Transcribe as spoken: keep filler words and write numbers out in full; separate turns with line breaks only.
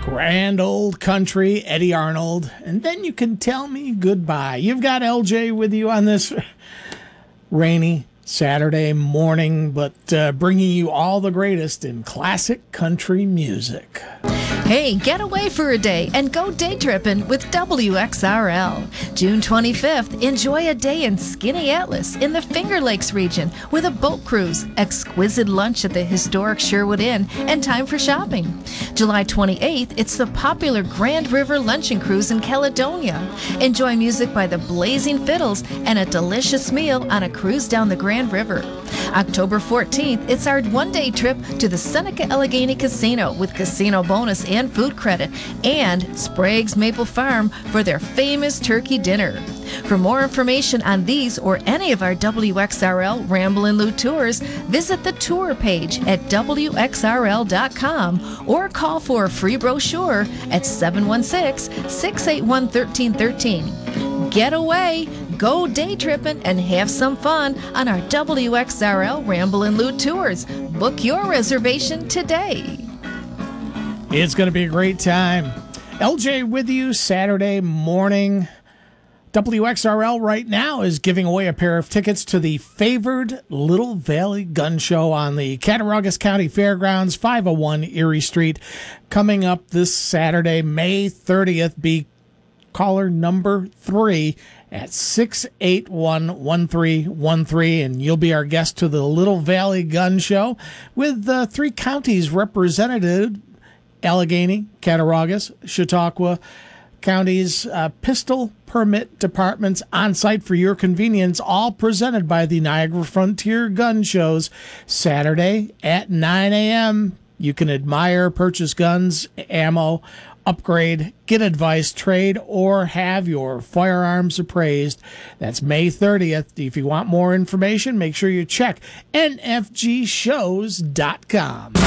Grand Old Country, Eddie Arnold, and then you can tell me goodbye. You've got L J with you on this rainy Saturday morning, but uh, bringing you all the greatest in classic country music.
Hey, get away for a day and go day tripping with W X R L. June twenty-fifth, enjoy a day in Skinny Atlas in the Finger Lakes region with a boat cruise, exquisite lunch at the historic Sherwood Inn, and time for shopping. July twenty-eighth, it's the popular Grand River Luncheon Cruise in Caledonia. Enjoy music by the Blazing Fiddles and a delicious meal on a cruise down the Grand River. October fourteenth, it's our one-day trip to the Seneca Allegheny Casino with casino bonus and food credit, and Sprague's Maple Farm for their famous turkey dinner. For more information on these or any of our W X R L Ramblin' Lou tours, visit the tour page at W X R L dot com or call for a free brochure at seven one six, six eight one, one three one three. Get away, go day tripping, and have some fun on our W X R L Ramblin' Lou tours. Book your reservation today.
It's going to be a great time. L J with you Saturday morning. W X R L right now is giving away a pair of tickets to the favored Little Valley Gun Show on the Cattaraugus County Fairgrounds, five oh one Erie Street, coming up this Saturday, May thirtieth. Be caller number three at six eight one, one three one three, and you'll be our guest to the Little Valley Gun Show with uh, three counties represented: Allegheny, Cattaraugus, Chautauqua counties, uh, pistol permit departments on site for your convenience, all presented by the Niagara Frontier Gun Shows, Saturday at nine a.m. You can admire, purchase guns, ammo, upgrade, get advice, trade, or have your firearms appraised. That's May thirtieth. If you want more information, make sure you check N F G shows dot com.